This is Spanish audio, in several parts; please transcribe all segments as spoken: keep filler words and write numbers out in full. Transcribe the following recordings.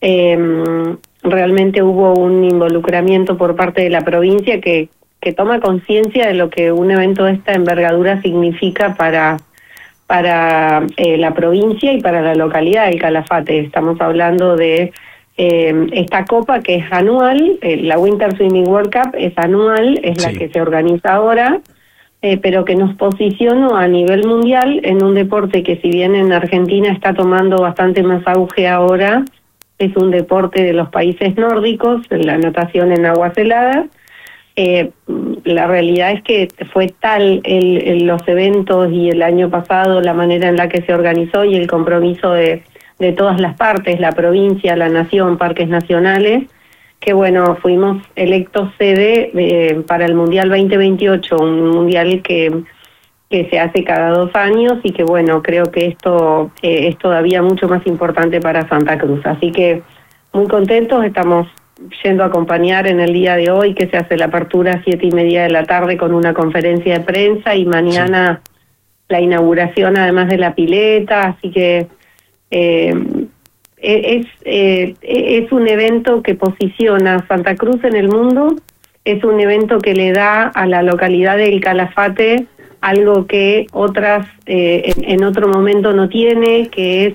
eh, realmente hubo un involucramiento por parte de la provincia que, que toma conciencia de lo que un evento de esta envergadura significa para, para eh, la provincia y para la localidad del Calafate. Estamos hablando de eh, esta copa que es anual, eh, la Winter Swimming World Cup es anual, es Sí. la que se organiza ahora, eh, pero que nos posicionó a nivel mundial en un deporte que, si bien en Argentina está tomando bastante más auge ahora, es un deporte de los países nórdicos, la natación en aguas heladas. Eh, la realidad es que fue tal el, el, los eventos y el año pasado la manera en la que se organizó y el compromiso de, de todas las partes, la provincia, la nación, parques nacionales, que bueno, fuimos electos sede eh, para el Mundial veinte veintiocho, un mundial que, que se hace cada dos años y que bueno, creo que esto eh, es todavía mucho más importante para Santa Cruz. Así que muy contentos, estamos yendo a acompañar en el día de hoy, que se hace la apertura a siete y media de la tarde con una conferencia de prensa y mañana sí. la inauguración además de la pileta, así que eh, es, eh, es un evento que posiciona a Santa Cruz en el mundo, es un evento que le da a la localidad del Calafate algo que otras eh, en, en otro momento no tiene, que es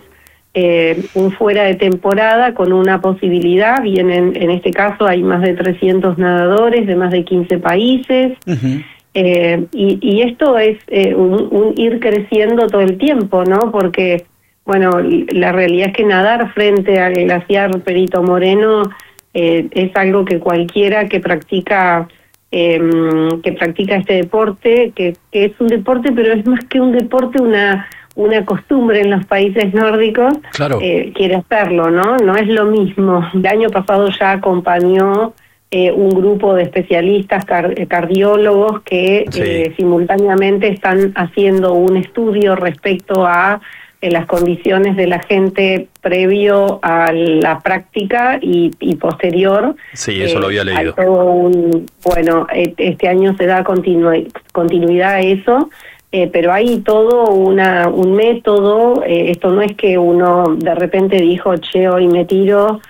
Eh, un fuera de temporada con una posibilidad. Vienen, en este caso hay más de trescientos nadadores de más de quince países. Uh-huh. eh, y, y esto es eh, un, un ir creciendo todo el tiempo, ¿no? Porque, bueno, la realidad es que nadar frente al glaciar Perito Moreno eh, es algo que cualquiera que practica eh, que practica este deporte, que, que es un deporte, pero es más que un deporte, una una costumbre en los países nórdicos, claro. eh, quiere hacerlo, ¿no? No es lo mismo. El año pasado ya acompañó eh, un grupo de especialistas car cardiólogos que sí. eh, simultáneamente están haciendo un estudio respecto a eh, las condiciones de la gente previo a la práctica y, y posterior. Sí, eso eh, lo había leído. Hay todo un, bueno, este año se da continu continuidad a eso. Eh, pero hay todo una un método, eh, esto no es que uno de repente dijo, che, hoy me tiro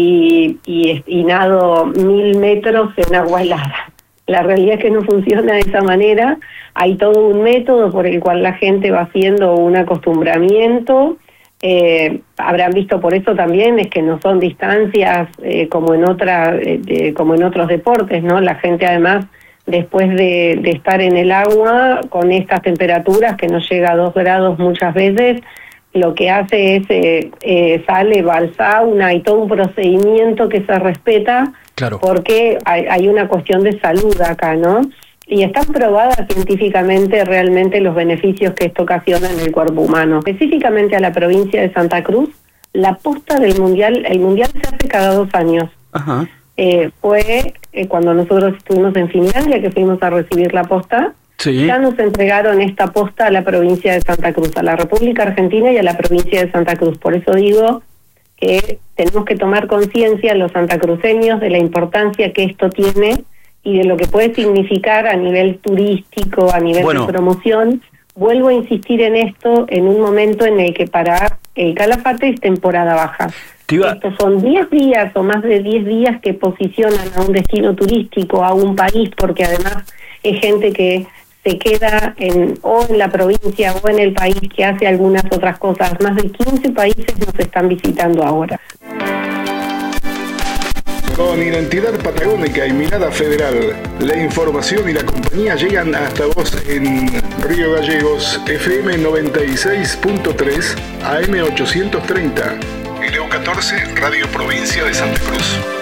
y, y, y nado mil metros en agua helada. La realidad es que no funciona de esa manera, hay todo un método por el cual la gente va haciendo un acostumbramiento, eh, habrán visto por eso también, es que no son distancias eh, como en otra, eh, de, como en otros deportes, ¿no? La gente además, después de, de estar en el agua con estas temperaturas que no llega a dos grados muchas veces, lo que hace es eh, eh, sale, va al sauna y todo un procedimiento que se respeta, claro. porque hay, hay una cuestión de salud acá, ¿no? Y están probadas científicamente realmente los beneficios que esto ocasiona en el cuerpo humano. Específicamente a la provincia de Santa Cruz, la posta del mundial, el mundial se hace cada dos años. Ajá. Eh, fue eh, cuando nosotros estuvimos en Finlandia, que fuimos a recibir la posta, sí. ya nos entregaron esta posta a la provincia de Santa Cruz, a la República Argentina y a la provincia de Santa Cruz. Por eso digo que tenemos que tomar conciencia los santacruceños de la importancia que esto tiene y de lo que puede significar a nivel turístico, a nivel bueno. de promoción. Vuelvo a insistir en esto en un momento en el que para el Calafate es temporada baja. Iba... Estos son diez días o más de diez días que posicionan a un destino turístico, a un país, porque además es gente que se queda en o en la provincia o en el país, que hace algunas otras cosas. Más de quince países nos están visitando ahora. Con identidad patagónica y mirada federal, la información y la compañía llegan hasta vos en Río Gallegos, F M noventa y seis punto tres, A M ochocientos treinta. L U catorce, Radio Provincia de Santa Cruz.